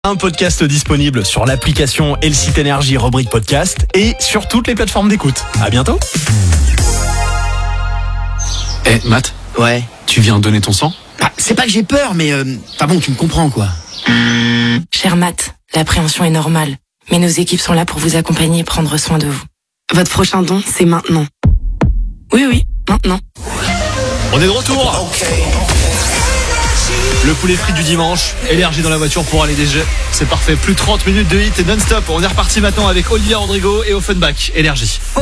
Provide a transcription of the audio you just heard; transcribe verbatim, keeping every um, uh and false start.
Un podcast disponible sur l'application et le site Énergie rubrique podcast et sur toutes les plateformes d'écoute. À bientôt. Eh, hey, Matt. Ouais. Tu viens donner ton sang ? Bah, c'est pas que j'ai peur, mais euh, enfin bon, tu me comprends quoi. Cher Matt, l'appréhension est normale, mais nos équipes sont là pour vous accompagner et prendre soin de vous. Votre prochain don, c'est maintenant. Oui, oui, maintenant. On est de retour. Le poulet frit du dimanche, énergie dans la voiture pour aller déjeuner. C'est parfait, plus de trente minutes de hit et non-stop. On est reparti maintenant avec Olivia Rodrigo et Offenbach. Énergie.